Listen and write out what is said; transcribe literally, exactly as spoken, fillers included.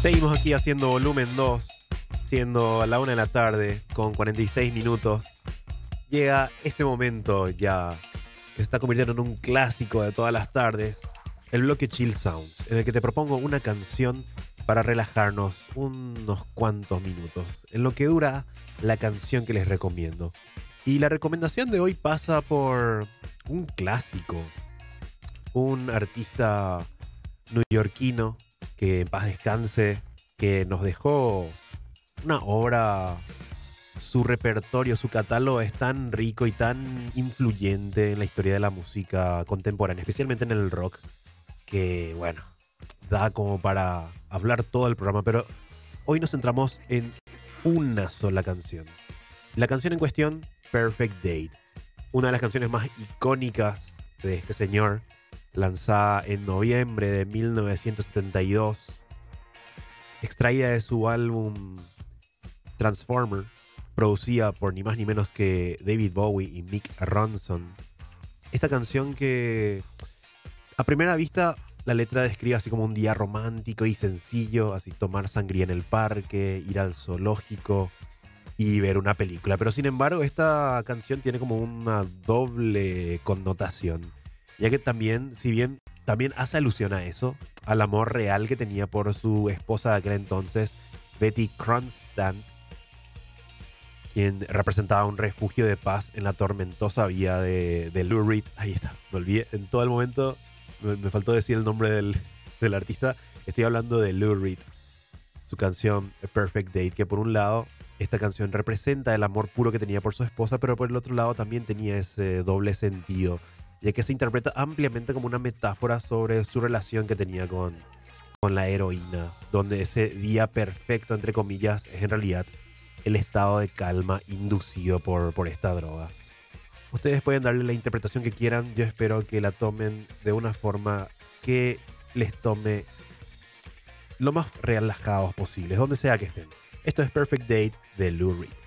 Seguimos aquí haciendo volumen dos, siendo a la una de la tarde con cuarenta y seis minutos. Llega ese momento ya que se está convirtiendo en un clásico de todas las tardes, el bloque Chill Sounds, en el que te propongo una canción para relajarnos unos cuantos minutos, en lo que dura la canción que les recomiendo. Y la recomendación de hoy pasa por un clásico, un artista neoyorquino que en paz descanse, que nos dejó una obra. Su repertorio, su catálogo es tan rico y tan influyente en la historia de la música contemporánea, especialmente en el rock, que bueno, da como para hablar todo el programa, pero hoy nos centramos en una sola canción. La canción en cuestión, Perfect Date, una de las canciones más icónicas de este señor, lanzada en noviembre de mil novecientos setenta y dos, extraída de su álbum Transformer, producida por ni más ni menos que David Bowie y Mick Ronson. Esta canción que a primera vista la letra describe así como un día romántico y sencillo, así tomar sangría en el parque, ir al zoológico y ver una película. Pero sin embargo esta canción tiene como una doble connotación, ya que también, si bien también hace alusión a eso, al amor real que tenía por su esposa de aquel entonces, Betty Cronstadt, quien representaba un refugio de paz en la tormentosa vía de, de Lou Reed. Ahí está, me olvidé. En todo el momento me, me faltó decir el nombre del, del artista. Estoy hablando de Lou Reed. Su canción A Perfect Date, que por un lado, esta canción representa el amor puro que tenía por su esposa, pero por el otro lado también tenía ese doble sentido, ya que se interpreta ampliamente como una metáfora sobre su relación que tenía con, con la heroína, donde ese día perfecto, entre comillas, es en realidad el estado de calma inducido por, por esta droga. Ustedes pueden darle la interpretación que quieran. Yo espero que la tomen de una forma que les tome lo más relajados posibles, donde sea que estén. Esto es Perfect Date de Lou Reed.